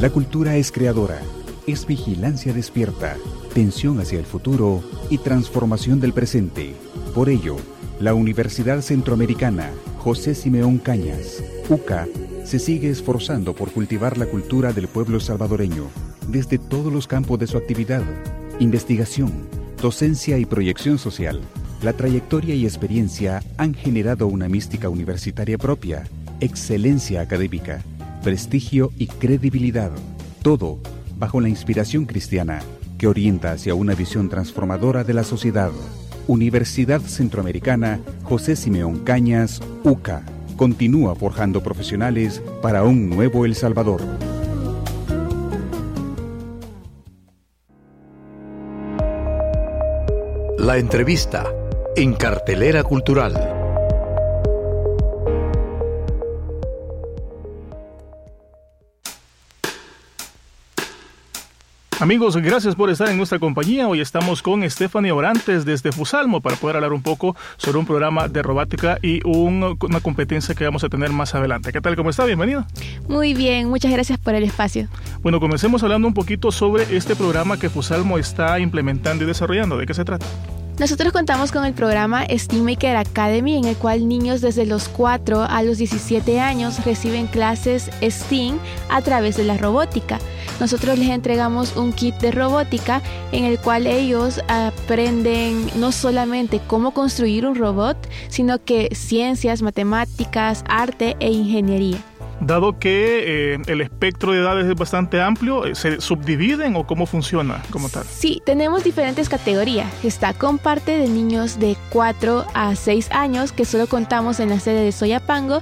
La cultura es creadora, es vigilancia despierta, tensión hacia el futuro y transformación del presente. Por ello, la Universidad Centroamericana José Simeón Cañas, UCA, se sigue esforzando por cultivar la cultura del pueblo salvadoreño desde todos los campos de su actividad: investigación, docencia y proyección social. La trayectoria y experiencia han generado una mística universitaria propia, excelencia académica, prestigio y credibilidad. Todo bajo la inspiración cristiana que orienta hacia una visión transformadora de la sociedad. Universidad Centroamericana José Simeón Cañas, UCA, continúa forjando profesionales para un nuevo El Salvador. La entrevista en Cartelera Cultural. Amigos, gracias por estar en nuestra compañía. Hoy estamos con Stephanie Orantes desde Fusalmo para poder hablar un poco sobre un programa de robótica y una competencia que vamos a tener más adelante. ¿Qué tal? ¿Cómo está? Bienvenida. Muy bien, muchas gracias por el espacio. Bueno, comencemos hablando un poquito sobre este programa que Fusalmo está implementando y desarrollando. ¿De qué se trata? Nosotros contamos con el programa STEAM Maker Academy, en el cual niños desde los 4 a los 17 años reciben clases STEAM a través de la robótica. Nosotros les entregamos un kit de robótica en el cual ellos aprenden no solamente cómo construir un robot, sino que ciencias, matemáticas, arte e ingeniería. Dado que el espectro de edades es bastante amplio, ¿se subdividen o cómo funciona como tal? Sí, tenemos diferentes categorías. Está con parte de niños de 4 a 6 años, que solo contamos en la sede de Soyapango,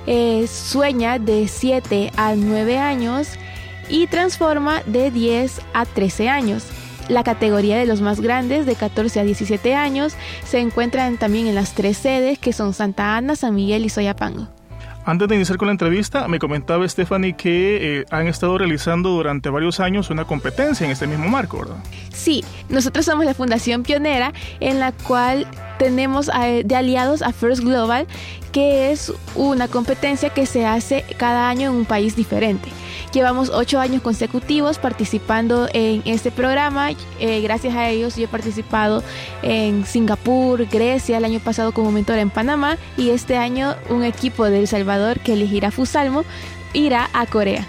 Sueña de 7 a 9 años y Transforma de 10 a 13 años. La categoría de los más grandes, de 14 a 17 años, se encuentran también en las 3 sedes, que son Santa Ana, San Miguel y Soyapango. Antes de iniciar con la entrevista, me comentaba Stephanie que han estado realizando durante varios años una competencia en este mismo marco, ¿verdad? Sí, nosotros somos la fundación pionera en la cual tenemos de aliados a First Global, que es una competencia que se hace cada año en un país diferente. Llevamos 8 años consecutivos participando en este programa. Gracias a ellos yo he participado en Singapur, Grecia, el año pasado como mentora en Panamá, y este año un equipo de El Salvador que elegirá Fusalmo irá a Corea.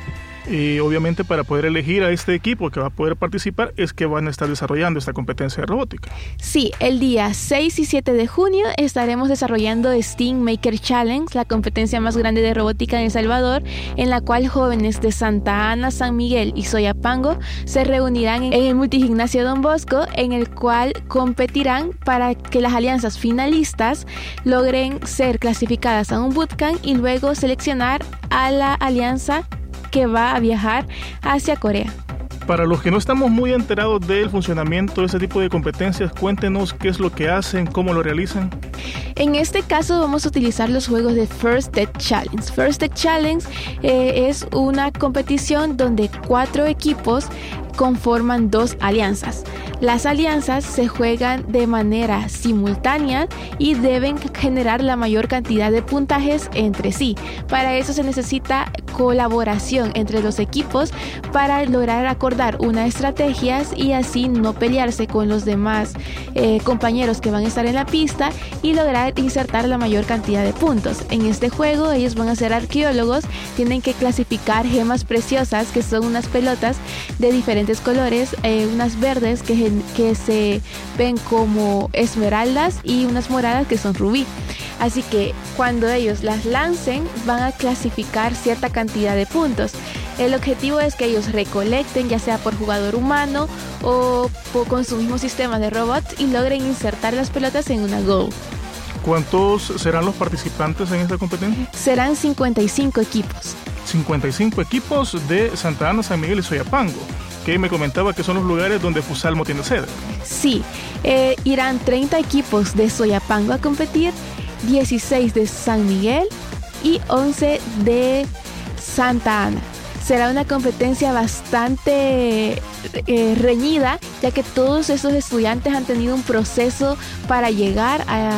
Y obviamente para poder elegir a este equipo que va a poder participar es que van a estar desarrollando esta competencia de robótica. Sí, el día 6 y 7 de junio estaremos desarrollando STEAM Maker Challenge, la competencia más grande de robótica en El Salvador, en la cual jóvenes de Santa Ana, San Miguel y Soyapango se reunirán en el Multigimnasio Don Bosco, en el cual competirán para que las alianzas finalistas logren ser clasificadas a un bootcamp y luego seleccionar a la alianza que va a viajar hacia Corea. Para los que no estamos muy enterados del funcionamiento de este tipo de competencias, cuéntenos qué es lo que hacen, cómo lo realizan. En este caso vamos a utilizar los juegos de First Tech Challenge. First Tech Challenge es una competición donde 4 equipos conforman 2 alianzas. Las alianzas se juegan de manera simultánea y deben generar la mayor cantidad de puntajes entre sí. Para eso se necesita colaboración entre los equipos para lograr acordar unas estrategias y así no pelearse con los demás compañeros que van a estar en la pista y lograr insertar la mayor cantidad de puntos. En este juego ellos van a ser arqueólogos, tienen que clasificar gemas preciosas, que son unas pelotas de diferentes colores, unas verdes que se ven como esmeraldas y unas moradas que son rubí. Así que cuando ellos las lancen van a clasificar cierta cantidad de puntos. El objetivo es que ellos recolecten, ya sea por jugador humano o con su mismo sistema de robots, y logren insertar las pelotas en una goal. ¿Cuántos serán los participantes en esta competencia? Serán 55 equipos. 55 equipos de Santa Ana, San Miguel y Soyapango, que me comentaba que son los lugares donde Fusalmo tiene sede. Sí, irán 30 equipos de Soyapango a competir, 16 de San Miguel y 11 de Santa Ana. Será una competencia bastante reñida, ya que todos estos estudiantes han tenido un proceso para llegar a